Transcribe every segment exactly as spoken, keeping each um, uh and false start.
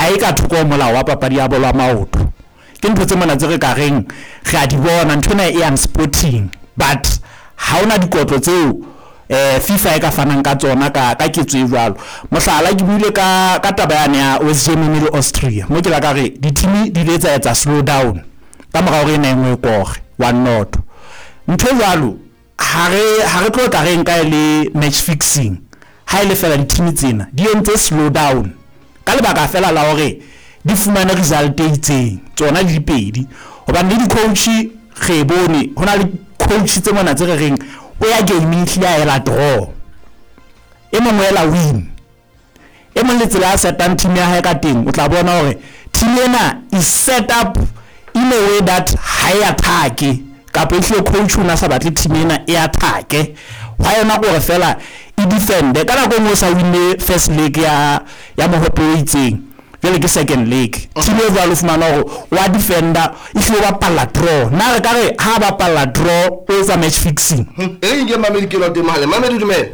ha e ka thoko molao wa papadi ya bolo ya maoto ke ntho tse mona tse re ka reng ga di bona ntona e unsporting but ha ona dikotlo tseo eh FIFA e ka fanang ka tsona ka ka ketso e jwalo mohlala ke buile ka ka taba yana ya West Germany le Austria mo ke la ka re di team di letsa etsa slow down ka morao re ena engwe koge one not ntho jwalo ha re ha re tlo ka re nka le match fixing ha ile fela di team tsena di entse slow down ka lebaka fela la hore di fumana result e itseng tsona di pedi hobane le di coach ge bone hona le coach tse mona tse re reng o ya game ya ela draw e mongwe ela win e mongwe le tsela set up team ya hae ka teng o tla bona hore team ena is set up in a way that high attack ka pele coach una sa batle team ena e attack wa yona go re fela e defend ka la go mo sa win first leg ya ya mohope o itseng jele ke second leg team e va lufumana go wa defender ifo ba pala draw na re ka re ha ba pala draw o za match fixing e nge mameli ke lo temale mameli dumela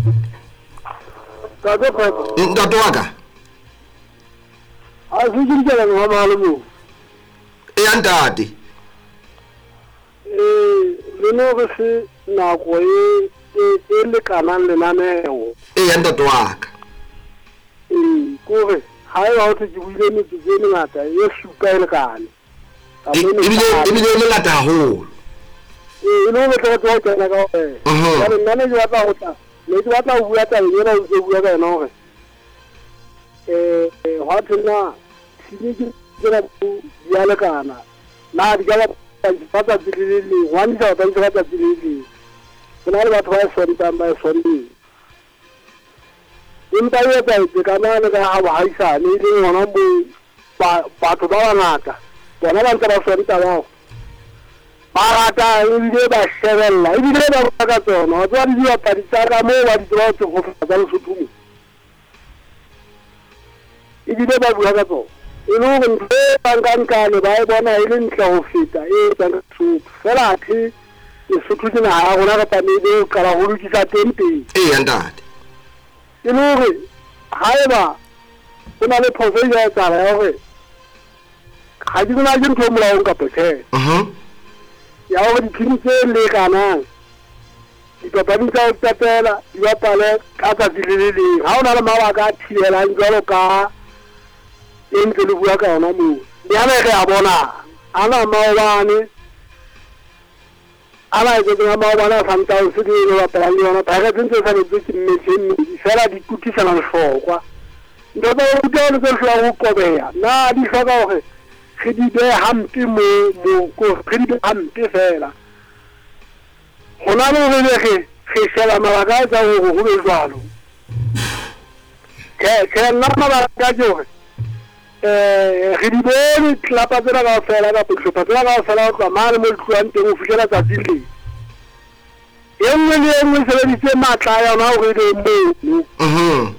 ka go go ntato waka a se ke tsela go ba lo e antate eh le no go se na go e e le kana le naneo e antato waka eh go re ha e ba o tse buile ne tse ne ngata e suka ile kana ibile ibile le ngata haholo eh no go tlo tlo tsena ka eh ya le nane jo batla go tla le jo batla go bua tsa yena o se bua ka yena gore eh wa tsena siniki tsena bu ya le kana na di ga ba tsa dilele wa ndi sa ba tsa tsa dilele bona le batho ba sonta ba sondi impa ye ba e kana le ga ha ba isa le le ngwana mo ba batho ba bangata bona ba ntse ba sonta ba ba rata ile ba shebella ile ba ka tsona wa tswa di ba padisa ka mo ba di tlo tso go fa le suthu ile ba bua ka tsona e no go ntse ba nka le ba e bona ile ntla go feta e tsa suthu fela ke e suthu dina ha gona ka tsamile ka ra go lukisa tempe e antate e no re haeba ona le professor ya tsara ya gore ga di bona ke ntho molao ka petse mhm ya gore di team tse le kana di papadi tsa tsapela di bapale ka tsa dilelele ha ona le mabaka a thiela jalo ka eng ke le bua ka ona mo ya ne re a bona ana maobane ala e tsena maobane santa o se di le bapala le ona ba ga tsentse sa le tse mmetseng di fela di kutisana le hlokwa ndo ba o tlo le tlo go kobeya na di hloka gore ge di be hampe mo mo ko ge di be hampe fela gona le re ge ge sela mabaka tsa go go be jwalo ke ke nna mabaka jo eh ge di bone tlapa tsena ka fela ka putlo patla ka fela ka mare mo tlwang teng o fitela tsa dile engwe le engwe se le ditse matla ya ona o re le mo mhm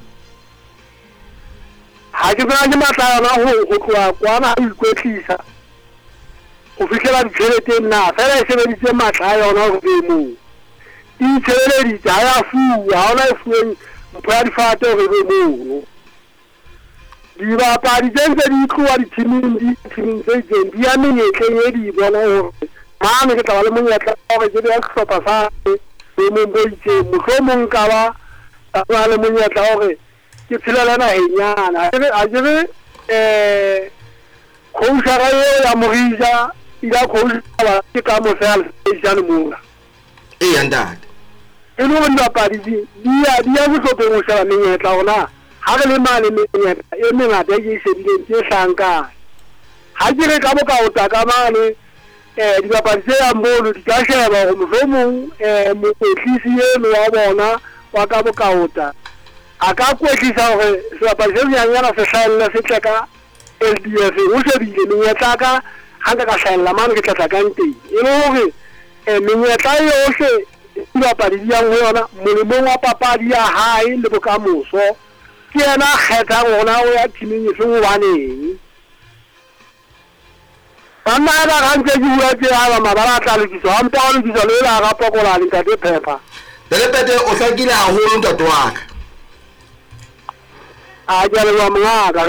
ha ke bona ke matla ya ona go go tloa kwana a ikwetlisa go fitela ditšhelete nna fela e sebeditse matla ya ona go be mo di tsheleditse ha ya fu ha ona e fueng mpho ya difate go be mo di ba pa di tse di tloa di teaming di teaming tse tse di ya menyetleng e di bona gore mane ke tla le monyetla gore ke ya hlopha sa e mo boitse mohlomong ka ba ba le monyetla gore ke tshelela na henyana a jere eh khousara ya morija ila khousara ke ka mo fela station mona e antate e no nda pa di di ya di ya go tlo mo sala menyetla ona ha re le mane menyetla e mengata e se di tse hlanka ha jere ka bo ka o ta ka mane eh di ba pa di ya mbolo di ka sheba go mohlomong eh mo etlisi eno wa bona wa ka bo ka o ta aka kwetlisa gore se ba se nyanyana se hlalla se tleka L D F o se di le nyetla ka hanga ka hlalla mane ke tla ka nte e le gore e menyetla yohle di ba pa di ya ngwana molemong wa papadi ya hae le bokamoso ke yena kgetha gona o ya timing e se go baneng bana ba ga ntse di bua tse ha ba mabala tla le ditso ha mpa le ditso le la ga pokola le ka te phepa le pete o hlakile haholo ntato waka a jalo wa mngaka